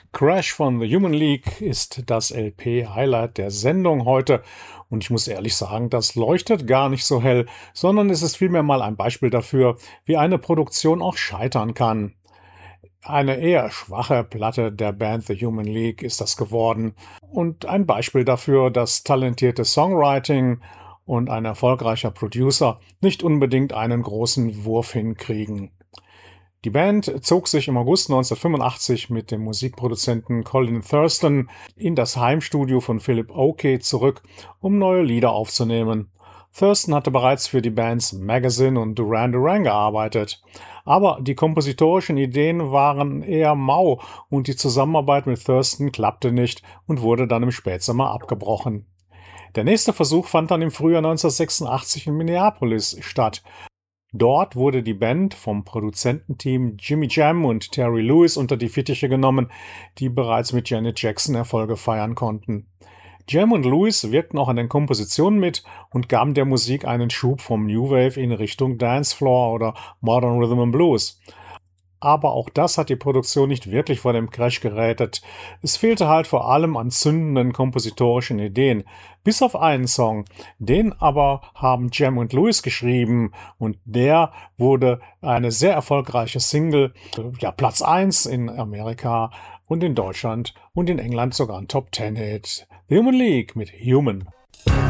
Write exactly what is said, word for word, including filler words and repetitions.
Crash von The Human League ist das L P-Highlight der Sendung heute und ich muss ehrlich sagen, das leuchtet gar nicht so hell, sondern es ist vielmehr mal ein Beispiel dafür, wie eine Produktion auch scheitern kann. Eine eher schwache Platte der Band The Human League ist das geworden und ein Beispiel dafür, dass talentierte Songwriting und ein erfolgreicher Producer nicht unbedingt einen großen Wurf hinkriegen. Die Band zog sich im August neunzehnhundertfünfundachtzig mit dem Musikproduzenten Colin Thurston in das Heimstudio von Philip Oakey zurück, um neue Lieder aufzunehmen. Thurston hatte bereits für die Bands Magazine und Duran Duran gearbeitet. Aber die kompositorischen Ideen waren eher mau und die Zusammenarbeit mit Thurston klappte nicht und wurde dann im Spätsommer abgebrochen. Der nächste Versuch fand dann im Frühjahr neunzehnhundertsechsundachtzig in Minneapolis statt. Dort wurde die Band vom Produzententeam Jimmy Jam und Terry Lewis unter die Fittiche genommen, die bereits mit Janet Jackson Erfolge feiern konnten. Jam und Lewis wirkten auch an den Kompositionen mit und gaben der Musik einen Schub vom New Wave in Richtung Dancefloor oder Modern Rhythm and Blues. Aber auch das hat die Produktion nicht wirklich vor dem Crash gerettet. Es fehlte halt vor allem an zündenden kompositorischen Ideen. Bis auf einen Song. Den aber haben Jam und Lewis geschrieben und der wurde eine sehr erfolgreiche Single. Ja, Platz eins in Amerika und in Deutschland und in England sogar ein Top Ten Hit. The Human League mit Human.